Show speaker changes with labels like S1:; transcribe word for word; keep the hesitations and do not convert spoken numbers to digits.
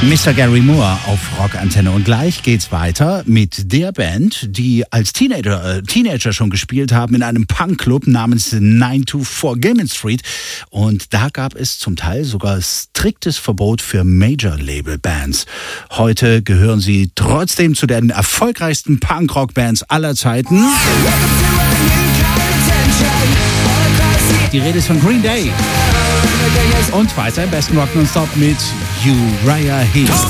S1: Mister Gary Moore auf Rockantenne. Und gleich geht's weiter mit der Band, die als Teenager, äh, Teenager schon gespielt haben in einem Punkclub namens nine two four Gilman Street. Und da gab es zum Teil sogar striktes Verbot für Major-Label-Bands. Heute gehören sie trotzdem zu den erfolgreichsten Punk-Rock-Bands aller Zeiten. Die Rede ist von Green Day. Und weiter im besten Rock nonstop mit Uriah Heep.